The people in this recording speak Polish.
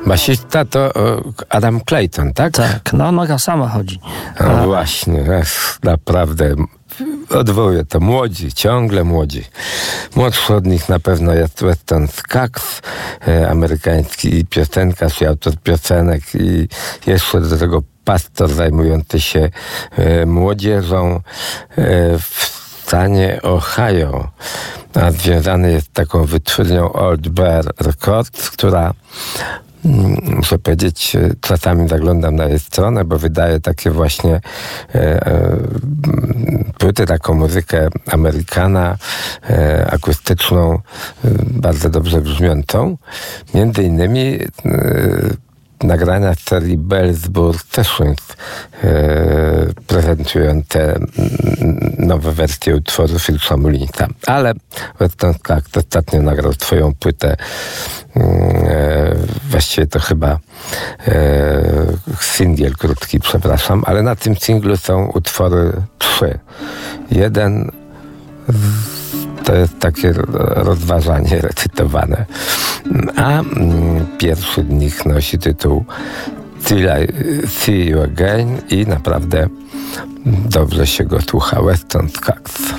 Basista to Adam Clayton, tak? Tak, no noga sama chodzi. No właśnie, naprawdę odwołuję to. Młodzi, ciągle młodzi. Młodszy od nich na pewno jest Weston Skaggs, amerykański piosenkarz i autor piosenek i jeszcze do tego pastor zajmujący się młodzieżą w stanie Ohio, a związany jest z taką wytwórnią Old Bear Records, która, muszę powiedzieć, czasami zaglądam na jej stronę, bo wydaje takie właśnie płyty, taką muzykę Amerykana, akustyczną, bardzo dobrze brzmiącą. Między innymi nagrania z serii Bellsburg Sessions prezentujące nowe wersje utworu Philsa Mullinsa. Ale Weston Skaggs ostatnio nagrał swoją płytę, właściwie to chyba singiel krótki, przepraszam, ale na tym singlu są utwory 3. Jeden to jest takie rozważanie recytowane. A pierwszy z nich nosi tytuł Till I See You Again i naprawdę dobrze się go słucha. Weston Skaggs.